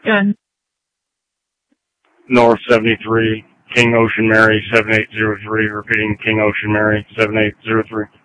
Done. North 73, King Ocean Mary 7803, repeating King Ocean Mary 7803.